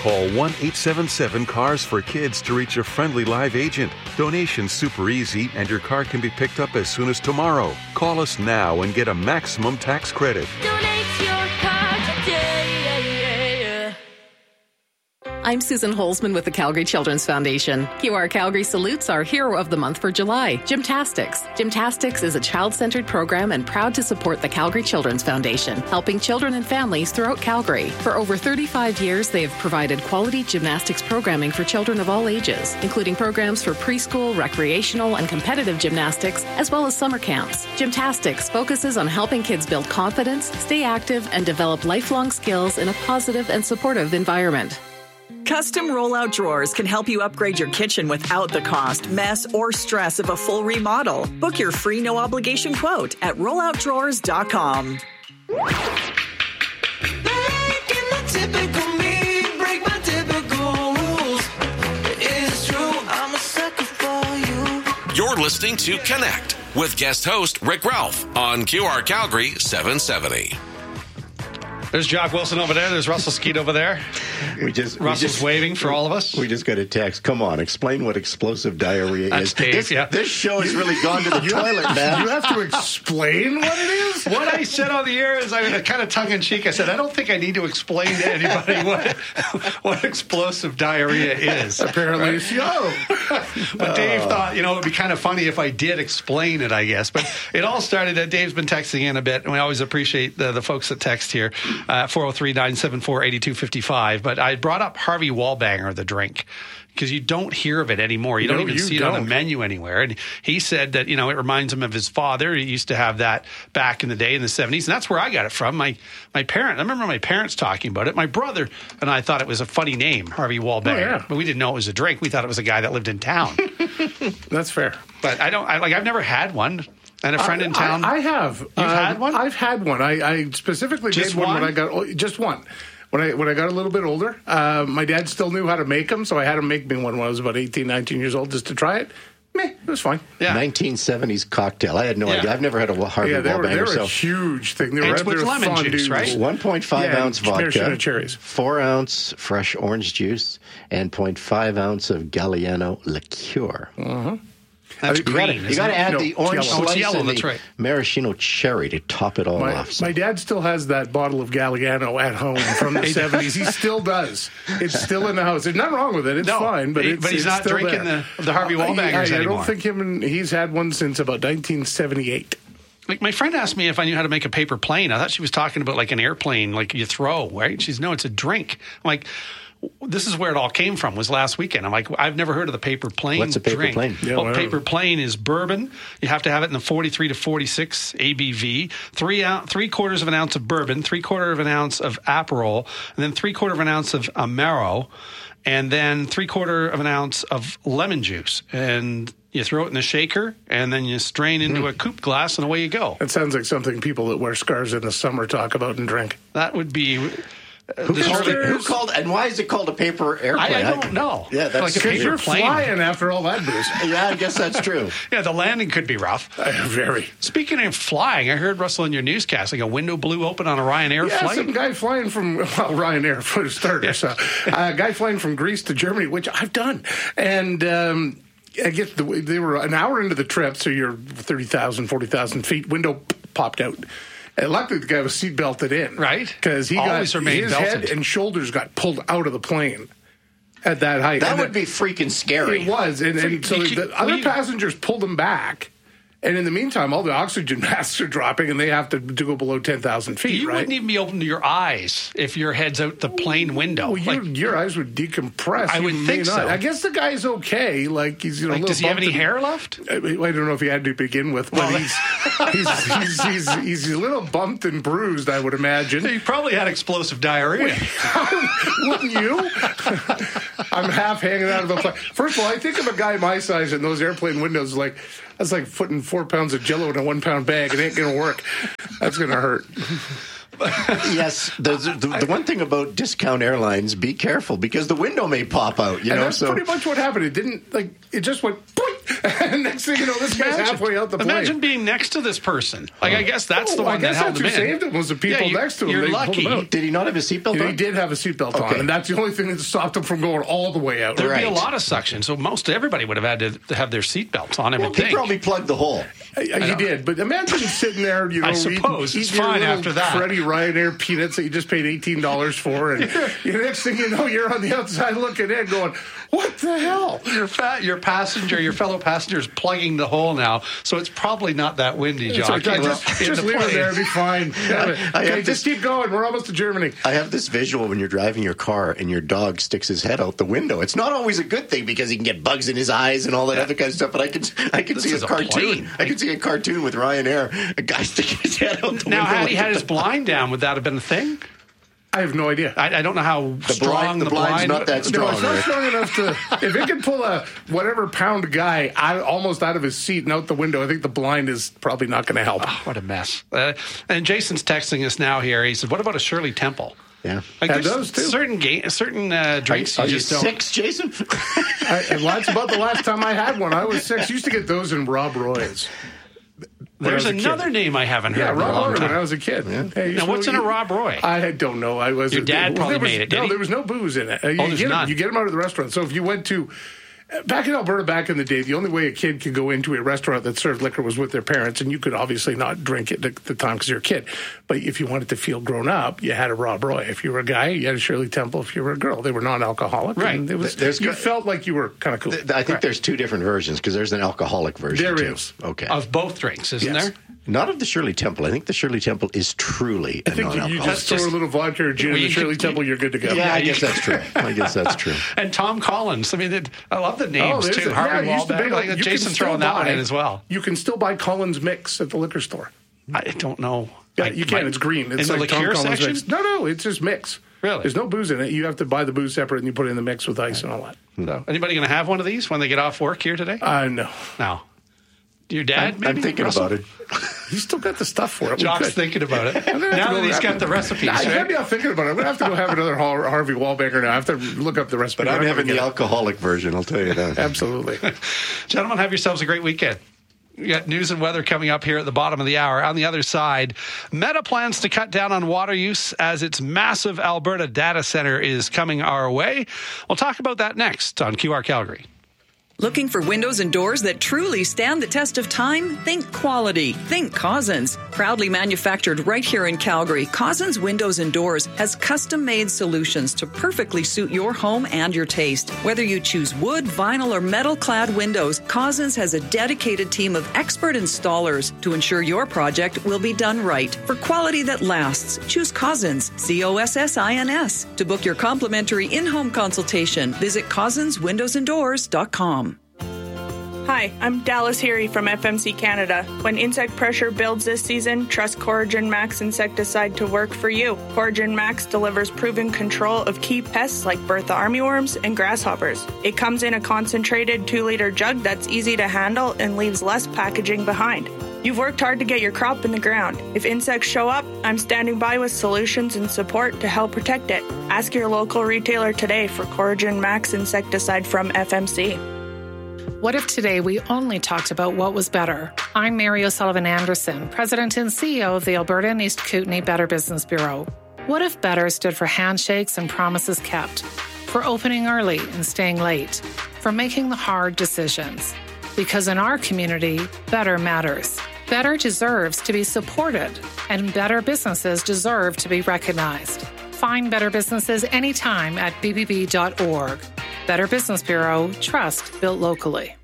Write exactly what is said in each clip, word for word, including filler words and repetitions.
Call one eight seven seven cars for kids to reach a friendly live agent. Donation's super easy, and your car can be picked up as soon as tomorrow. Call us now and get a maximum tax credit. Donate your car today. I'm Susan Holzman with the Calgary Children's Foundation. Q R Calgary salutes our hero of the month for July, Gymtastics. Gymtastics is a child-centered program and proud to support the Calgary Children's Foundation, helping children and families throughout Calgary. For over thirty-five years, they have provided quality gymnastics programming for children of all ages, including programs for preschool, recreational, and competitive gymnastics, as well as summer camps. Gymtastics focuses on helping kids build confidence, stay active, and develop lifelong skills in a positive and supportive environment. Custom rollout drawers can help you upgrade your kitchen without the cost, mess, or stress of a full remodel. Book your free no-obligation quote at rollout drawers dot com. You're listening to Connect with guest host Rick Ralph on Q R Calgary seven seventy. There's Jock Wilson over there. There's Russell Skeet over there. We just Russell's we just, waving for all of us. We just got a text. Come on, explain what explosive diarrhea That's is. Dave, this, yeah. this show has really gone to the toilet, man. You have to explain what it is? What I said on the air is, I mean, kind of tongue-in-cheek, I said, I don't think I need to explain to anybody what what explosive diarrhea is. Apparently so. But Dave thought, you know, it would be kind of funny if I did explain it, I guess. But it all started, uh, Dave's been texting in a bit, and we always appreciate the, the folks that text here, uh, four oh three, nine seven four, eight two five five. But I brought up Harvey Wallbanger, the drink, because you don't hear of it anymore. You don't No, even you see it don't. on the menu anywhere. And he said that, you know, it reminds him of his father. He used to have that back in the day in the seventies. And that's where I got it from. My my parent, I remember my parents talking about it. My brother and I thought it was a funny name, Harvey Wallbanger. Oh, yeah. But we didn't know it was a drink. We thought it was a guy that lived in town. That's fair. But I don't, I, like, I've never had one. And a friend I, in town. I, I have. You've um, had one? I've had one. I, I specifically Just made one, one when I got oh, just one. When I when I got a little bit older, uh, my dad still knew how to make them, so I had him make me one when I was about eighteen, nineteen years old just to try it. Meh, it was fine. Yeah. nineteen seventies cocktail. I had no Yeah. idea. I've never had a Harvey Yeah, they were, they Wallbanger. were So a huge thing. They were, It's they with were lemon fondues. juice, right? one point five Yeah, ounce maraschino vodka, cherries. four ounce fresh orange juice, and zero point five ounce of Galliano liqueur. Uh-huh. That's You green. gotta, you isn't gotta it? add No, the it's orange yellow. Oh, it's slice yellow, and that's the right. maraschino cherry to top it all My, off. So. my dad still has that bottle of Galliano at home from the seventies. He still does. It's still in the house. There's nothing wrong with it. It's No, fine, but he- it's, but he's it's not still drinking there. the- the Harvey Uh, Wallbangers I, I anymore. don't think him. And, he's had one since about nineteen seventy-eight. Like, my friend asked me if I knew how to make a paper plane. I thought she was talking about like an airplane, like you throw, right? She's, no, it's a drink. I'm like, this is where it all came from, was last weekend. I'm like, I've never heard of the paper plane What's a paper drink. plane? Yeah, well, well, paper plane is bourbon. You have to have it in the forty-three to forty-six A B V, three ounce, three quarters of an ounce of bourbon, three quarter of an ounce of Aperol, and then three quarter of an ounce of Amaro, and then three quarter of an ounce of lemon juice. And you throw it in the shaker, and then you strain into Mm. a coupe glass, and away you go. That sounds like something people that wear scarves in the summer talk about and drink. That would be... Uh, Who the called, sort it, of- who called and why is it called a paper airplane? I, I don't know. Yeah, that's like a Because paper you're plane. flying after all that booze. Yeah, I guess that's true. Yeah, the landing could be rough. Uh, very. Speaking of flying, I heard, Russell, in your newscast, like a window blew open on a Ryanair Yeah, flight. some guy flying from, well, Ryanair for starters. Uh, a guy flying from Greece to Germany, which I've done. And um, I guess the, they were an hour into the trip, so you're thirty thousand, forty thousand feet, window popped out. And luckily, the guy was seat belted in. Right. Because he Always got remain his belted. head and shoulders got pulled out of the plane at that height. That And would be freaking scary. It was. And, and so You could- the other you- passengers pulled him back. And in the meantime, all the oxygen masks are dropping, and they have to, to go below ten thousand feet, You right? wouldn't even be open to your eyes if your head's out the plane window. Well, your, like, your eyes would decompress. I You would may think not. so. I guess the guy's okay. Like he's you know. a like, little does he have bumped any in- hair left? I, I don't know if he had to begin with, but Well, he's, he's, he's he's he's a little bumped and bruised, I would imagine. He probably had explosive diarrhea. Wouldn't you? I'm half hanging out of the plane. First of all, I think of a guy my size in those airplane windows like that's like putting four pounds of Jello in a one pound bag. It ain't gonna work. That's gonna hurt. Yes, the, the, the one thing about discount airlines, be careful because the window may pop out. You And know, that's so pretty much what happened. It didn't like it just went boink, And next thing you know, this guy's halfway out the plane. Imagine being next to this person. Like, I guess that's oh, the one I guess that held that's him who in. saved him was the people Yeah, you- next to him. You're They pulled lucky. him out. Did he not have his seatbelt He on? did have a seatbelt on, Okay. and that's the only thing that stopped him from going all the way out. There'd be a Right. lot of suction, so most everybody would have had to, to have their seatbelts on, I Well, would he think. probably plugged the hole. Uh, He did, but imagine sitting there, you know, I suppose. eating, It's eating your fine little after that. Freddie Ryanair peanuts that you just paid eighteen dollars for, and the next thing you know, you're on the outside looking in going, what the hell? Your, fa- your passenger, your fellow passenger is plugging the hole now, so it's probably not that windy, It's Jock. okay, in the- just in just the leave it plane. there, it'll be fine. I Okay, have just this- keep going. We're almost to Germany. I have this visual when you're driving your car and your dog sticks his head out the window. It's not always a good thing because he can get bugs in his eyes and all that other kind of stuff. But I can, I can This see a is a cartoon. plane. I can see a cartoon with Ryanair, a guy sticking his head out the Now, window. had he like had a his dog. blind down, would that have been a thing? I have no idea. I, I don't know how The strong blind, the the blind's blind not that No, strong. it's not right? strong enough to. If it can pull a whatever pound guy out, almost out of his seat and out the window, I think the blind is probably not going to help. What a mess. Uh, and Jason's texting us now here. He said, what about a Shirley Temple? Yeah. Like Had there's those, too. certain ga- certain uh, drinks Are you you just don't. six, Jason? I, and that's about the last time I had one. I was six. Used to get those in Rob Roy's. when I There's was a kid. another name I haven't heard Yeah, in a Rob long Roy when I time. was a kid. Hey, you Now, what's in a you- Rob Roy? I don't know. I was Your dad well, probably there was, made it, did No, he? there was no booze in it. Uh, you Oh, there's get 'em- none. you get them out of the restaurant. So if you went to back in Alberta, back in the day, the only way a kid could go into a restaurant that served liquor was with their parents, and you could obviously not drink it at the time because you're a kid. But if you wanted to feel grown up, you had a Rob Roy. If you were a guy, you had a Shirley Temple. If you were a girl, they were non-alcoholic. Right. And it was, There's you go- felt like you were kind of cool. I think there's two different versions because there's an alcoholic version. There too. is. Okay. Of both drinks, isn't Yes. there? Not of the Shirley Temple. I think the Shirley Temple is truly a I think you, you non-alcoholic. just throw just- a little vodka or gin Well, in the you Shirley could- Temple, you're good to go. Yeah, I you- guess that's true. I guess that's true. And Tom Collins. I mean, it, I love the Oh, names there's too. a- Harvey yeah, it used to be Wallback. like- Like you can Jason still throwing that one buy- in as well. You can still buy Collins Mix at the liquor store. I don't know. Yeah, Like, you can. my- It's green. It's in like the Tom liqueur Collins section? mix. No, no, it's just mix. Really? There's no booze in it. You have to buy the booze separate and you put it in the mix with ice and all that. So, anybody going to have one of these when they get off work here today? Uh, no. No. Your dad, I'm, maybe? I'm thinking Russell? about it. He's still got the stuff for it. We Jock's could. thinking about it. I'm gonna have Now to go that he's grab got it. the recipes, Nah, you right? can't be out thinking about it. I'm going to have to go have another Har- Harvey Wallbanger now. I have to look up the recipe. But I'm not having gonna the get it. alcoholic version, I'll tell you that. Absolutely. Gentlemen, have yourselves a great weekend. We got news and weather coming up here at the bottom of the hour. On the other side, Meta plans to cut down on water use as its massive Alberta data center is coming our way. We'll talk about that next on Q R Calgary. Looking for windows and doors that truly stand the test of time? Think quality. Think Cousins. Proudly manufactured right here in Calgary, Cousins Windows and Doors has custom-made solutions to perfectly suit your home and your taste. Whether you choose wood, vinyl, or metal-clad windows, Cousins has a dedicated team of expert installers to ensure your project will be done right. For quality that lasts, choose Cousins, C O S S I N S. To book your complimentary in-home consultation, visit cousins windows and doors dot com. Hi, I'm Dallas Heary from F M C Canada. When insect pressure builds this season, trust Coragen Max insecticide to work for you. Coragen Max delivers proven control of key pests like Bertha armyworms and grasshoppers. It comes in a concentrated two liter jug that's easy to handle and leaves less packaging behind. You've worked hard to get your crop in the ground. If insects show up, I'm standing by with solutions and support to help protect it. Ask your local retailer today for Coragen Max insecticide from F M C. What if today we only talked about what was better? I'm Mary O'Sullivan Anderson, President and C E O of the Alberta and East Kootenay Better Business Bureau. What if better stood for handshakes and promises kept, for opening early and staying late, for making the hard decisions? Because in our community, better matters. Better deserves to be supported, and better businesses deserve to be recognized. Find better businesses anytime at b b b dot org. Better Business Bureau, trust built locally.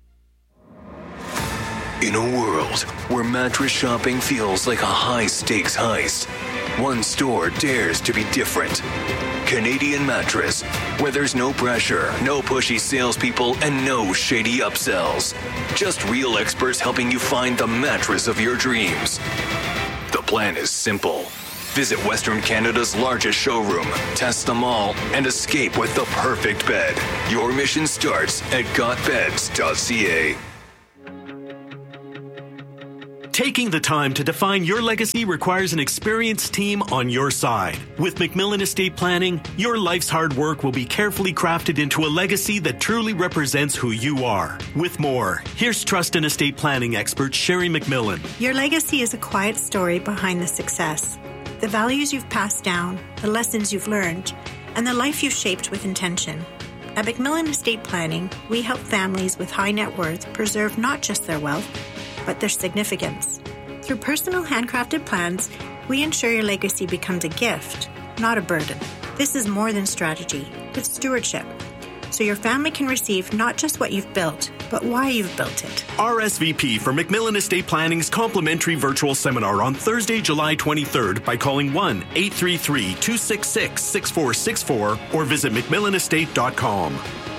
In a world where mattress shopping feels like a high-stakes heist, one store dares to be different. Canadian Mattress, where there's no pressure, no pushy salespeople, and no shady upsells. Just real experts helping you find the mattress of your dreams. The plan is simple. Visit Western Canada's largest showroom, test them all, and escape with the perfect bed. Your mission starts at got beds dot c a. Taking the time to define your legacy requires an experienced team on your side. With McMillan Estate Planning, your life's hard work will be carefully crafted into a legacy that truly represents who you are. With more, here's trust and estate planning expert Sherry McMillan. Your legacy is a quiet story behind the success. The values you've passed down, the lessons you've learned, and the life you've shaped with intention. At McMillan Estate Planning, we help families with high net worth preserve not just their wealth, but their significance. Through personal handcrafted plans, we ensure your legacy becomes a gift, not a burden. This is more than strategy, it's stewardship. So your family can receive not just what you've built, but why you've built it. R S V P for McMillan Estate Planning's complimentary virtual seminar on Thursday, July twenty-third by calling one eight three three, two six six, six four six four or visit mcmillan estate dot com.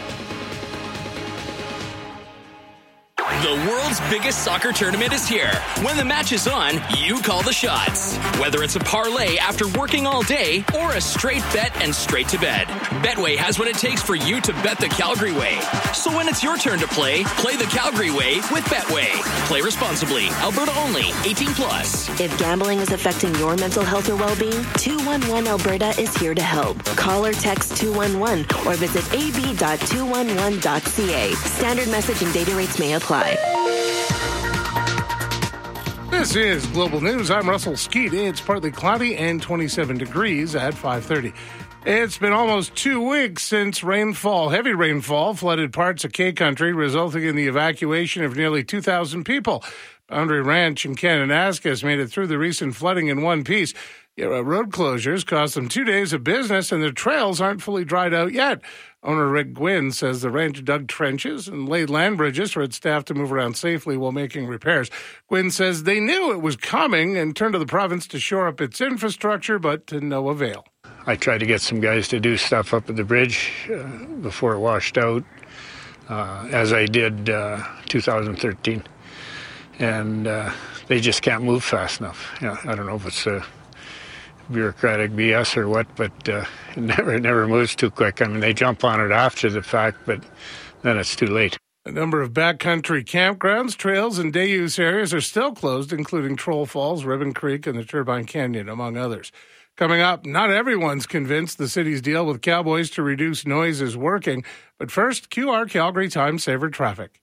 The world's biggest soccer tournament is here. When the match is on, you call the shots. Whether it's a parlay after working all day or a straight bet and straight to bed, Betway has what it takes for you to bet the Calgary way. So when it's your turn to play, play the Calgary way with Betway. Play responsibly. Alberta only. eighteen plus. If gambling is affecting your mental health or well-being, two one one Alberta is here to help. Call or text two one one or visit a b dot two one one dot c a. Standard message and data rates may apply. This is Global News. I'm Russell Skeet. It's partly cloudy and twenty-seven degrees at five thirty. It's been almost two weeks since rainfall, heavy rainfall, flooded parts of K-Country, resulting in the evacuation of nearly two thousand people. Boundary Ranch in Kananaskis made it through the recent flooding in one piece. Road closures cost them two days of business, and their trails aren't fully dried out yet. Owner Rick Gwynn says the ranch dug trenches and laid land bridges for its staff to move around safely while making repairs. Gwynn says they knew it was coming and turned to the province to shore up its infrastructure, but to no avail. I tried to get some guys to do stuff up at the bridge uh, before it washed out, uh, as I did uh, two thousand thirteen. And uh, they just can't move fast enough. Yeah, I don't know if it's a bureaucratic B S or what, but uh, it never, it never moves too quick. I mean, they jump on it after the fact, but then it's too late. A number of backcountry campgrounds, trails, and day-use areas are still closed, including Troll Falls, Ribbon Creek, and the Turbine Canyon, among others. Coming up, not everyone's convinced the city's deal with Cowboys to reduce noise is working. But first, Q R Calgary Time Saver Traffic.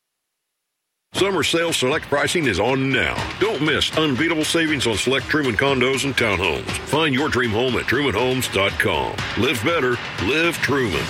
Summer sale select pricing is on now. Don't miss unbeatable savings on select Truman condos and townhomes. Find your dream home at truman homes dot com. Live better. Live Truman.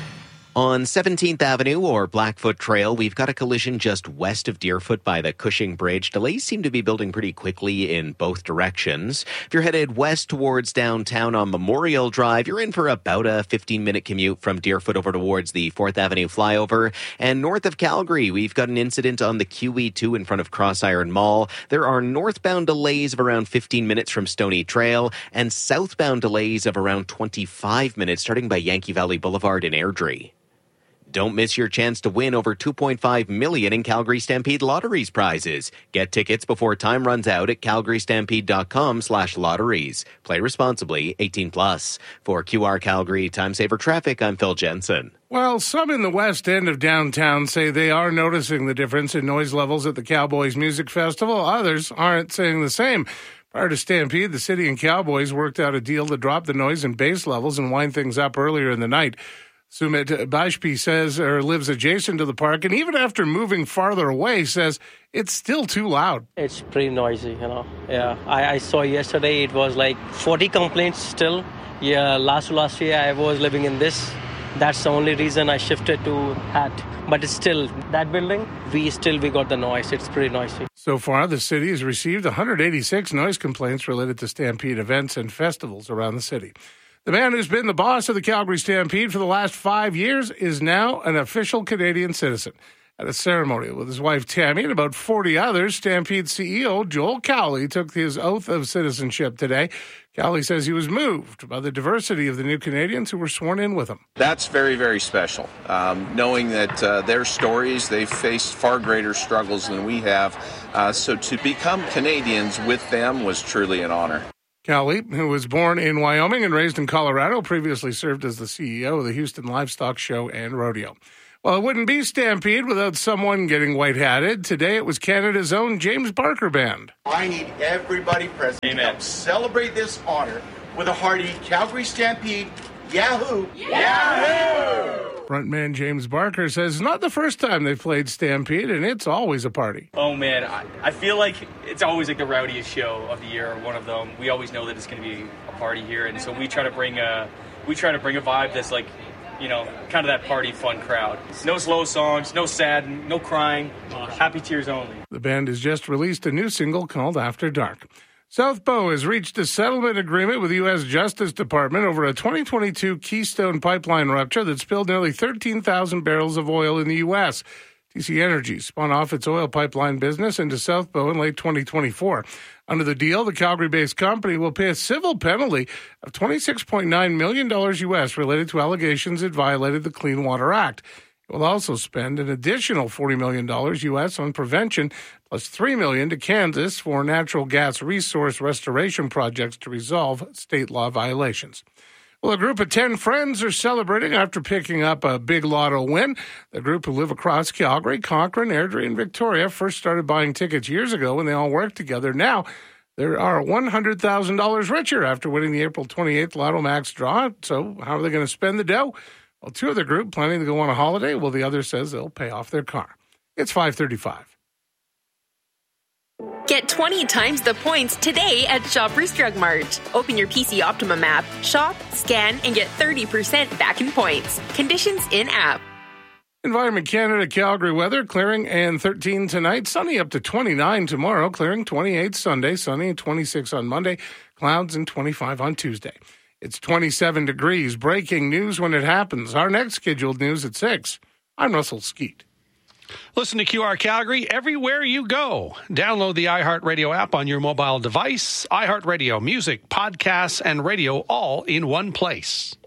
On seventeenth Avenue or Blackfoot Trail, we've got a collision just west of Deerfoot by the Cushing Bridge. Delays seem to be building pretty quickly in both directions. If you're headed west towards downtown on Memorial Drive, you're in for about a fifteen-minute commute from Deerfoot over towards the fourth Avenue flyover. And north of Calgary, we've got an incident on the Q E two in front of Crossiron Mall. There are northbound delays of around fifteen minutes from Stony Trail and southbound delays of around twenty-five minutes starting by Yankee Valley Boulevard in Airdrie. Don't miss your chance to win over two point five million dollars in Calgary Stampede Lotteries prizes. Get tickets before time runs out at calgarystampede.com slash lotteries. Play responsibly, eighteen plus. For Q R Calgary Time Saver Traffic, I'm Phil Jensen. Well, some in the west end of downtown say they are noticing the difference in noise levels at the Cowboys Music Festival. Others aren't saying the same. Prior to Stampede, the city and Cowboys worked out a deal to drop the noise and bass levels and wind things up earlier in the night. Sumit Bajpai says, or lives adjacent to the park, and even after moving farther away, says it's still too loud. It's pretty noisy, you know. Yeah, I, I saw yesterday it was like forty complaints still. Yeah, last last year I was living in this. That's the only reason I shifted to Hat. But it's still, that building, we still, we got the noise. It's pretty noisy. So far, the city has received one hundred eighty-six noise complaints related to Stampede events and festivals around the city. The man who's been the boss of the Calgary Stampede for the last five years is now an official Canadian citizen. At a ceremony with his wife Tammy and about forty others, Stampede C E O Joel Cowley took his oath of citizenship today. Cowley says he was moved by the diversity of the new Canadians who were sworn in with him. That's very, very special. Um, knowing that uh, their stories, they've faced far greater struggles than we have. Uh, so to become Canadians with them was truly an honor. Cowley, who was born in Wyoming and raised in Colorado, previously served as the C E O of the Houston Livestock Show and Rodeo. Well, it wouldn't be Stampede without someone getting white-hatted. Today it was Canada's own James Barker Band. I need everybody present Amen. to celebrate this honor with a hearty Calgary Stampede Yahoo! Yahoo! Frontman James Barker says it's not the first time they've played Stampede, and it's always a party. Oh, man, I, I feel like it's always like the rowdiest show of the year, one of them. We always know that it's going to be a party here, and so we try to bring a, we try to bring a vibe that's like, you know, kind of that party fun crowd. No slow songs, no sad, no crying, happy tears only. The band has just released a new single called After Dark. South Bow has reached a settlement agreement with the U S Justice Department over a twenty twenty-two Keystone pipeline rupture that spilled nearly thirteen thousand barrels of oil in the U S. T C Energy spun off its oil pipeline business into South Bow in late twenty twenty-four. Under the deal, the Calgary-based company will pay a civil penalty of twenty-six point nine million dollars U S related to allegations it violated the Clean Water Act. It will also spend an additional forty million dollars U S on prevention, plus three million dollars to Kansas for natural gas resource restoration projects to resolve state law violations. Well, a group of ten friends are celebrating after picking up a big lotto win. The group who live across Calgary, Cochrane, Airdrie, and Victoria first started buying tickets years ago when they all worked together. Now, they are one hundred thousand dollars richer after winning the April twenty-eighth Lotto Max draw. So how are they going to spend the dough? Well, two of the group planning to go on a holiday, while the other says they'll pay off their car. It's five thirty-five. Get twenty times the points today at Shoppers Drug Mart. Open your P C Optimum app, shop, scan, and get thirty percent back in points. Conditions in-app. Environment Canada Calgary weather, clearing and thirteen tonight, sunny up to twenty-nine tomorrow, clearing twenty-eight Sunday, sunny and twenty-six on Monday, clouds and twenty-five on Tuesday. It's twenty-seven degrees. Breaking news when it happens. Our next scheduled news at six. I'm Russell Skeet. Listen to Q R Calgary everywhere you go. Download the iHeartRadio app on your mobile device. iHeartRadio, music, podcasts, and radio all in one place.